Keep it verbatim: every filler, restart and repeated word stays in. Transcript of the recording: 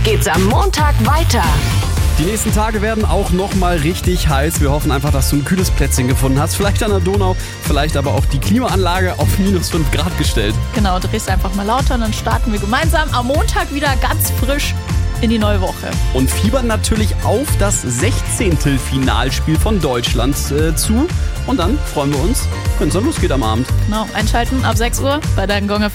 geht's am Montag weiter. Die nächsten Tage werden auch nochmal richtig heiß. Wir hoffen einfach, dass du ein kühles Plätzchen gefunden hast. Vielleicht an der Donau, vielleicht aber auch die Klimaanlage auf minus fünf Grad gestellt. Genau, drehst einfach mal lauter und dann starten wir gemeinsam am Montag wieder ganz frisch in die neue Woche. Und fiebern natürlich auf das sechzehnte Finalspiel von Deutschland äh, zu. Und dann freuen wir uns, wenn es dann losgeht am Abend. Genau, einschalten ab sechs Uhr bei deinen Gong F M.